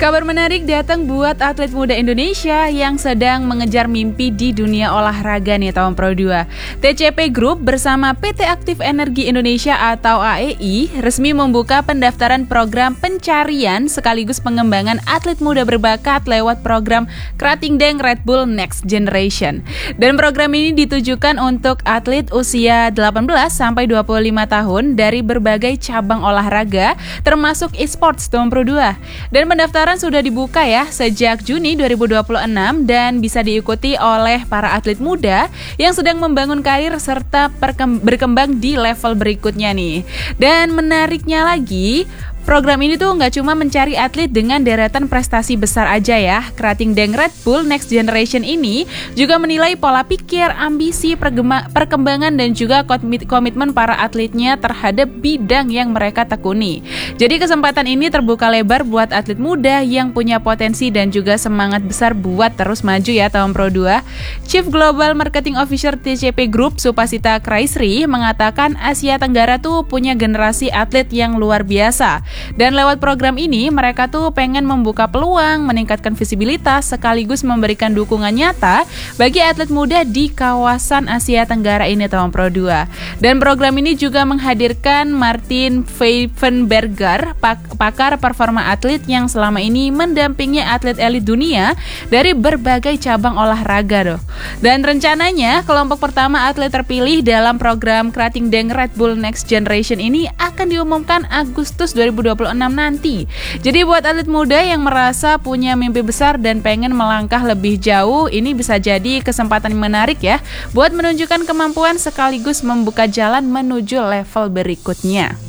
Kabar menarik datang buat atlet muda Indonesia yang sedang mengejar mimpi di dunia olahraga nih tahun Pro 2. TCP Group bersama PT Aktif Energi Indonesia atau AEI resmi membuka pendaftaran program pencarian sekaligus pengembangan atlet muda berbakat lewat program Krating Daeng Red Bull Next Generation. Dan program ini ditujukan untuk atlet usia 18 sampai 25 tahun dari berbagai cabang olahraga termasuk e-sports tahun Pro 2. Dan pendaftaran sudah dibuka ya sejak Juni 2026 dan bisa diikuti oleh para atlet muda yang sedang membangun karir serta berkembang di level berikutnya nih. Dan menariknya lagi, program ini tuh nggak cuma mencari atlet dengan deretan prestasi besar aja ya. Krating Daeng Red Bull Next Generation ini juga menilai pola pikir, ambisi, perkembangan dan juga komitmen para atletnya terhadap bidang yang mereka tekuni. Jadi kesempatan ini terbuka lebar buat atlet muda yang punya potensi dan juga semangat besar buat terus maju ya tahun Pro 2. Chief Global Marketing Officer TCP Group Supasita Kraisri mengatakan Asia Tenggara tuh punya generasi atlet yang luar biasa. Dan lewat program ini mereka tuh pengen membuka peluang, meningkatkan visibilitas sekaligus memberikan dukungan nyata bagi atlet muda di kawasan Asia Tenggara ini tahun Pro 2. Dan program ini juga menghadirkan Martin Pfeifenberger, pakar performa atlet yang selama ini mendampingi atlet elit dunia dari berbagai cabang olahraga loh. Dan rencananya kelompok pertama atlet terpilih dalam program Krating Daeng Red Bull Next Generation ini akan diumumkan Agustus 2026 nanti. Jadi buat atlet muda yang merasa punya mimpi besar dan pengen melangkah lebih jauh, ini bisa jadi kesempatan yang menarik ya buat menunjukkan kemampuan sekaligus membuka jalan menuju level berikutnya.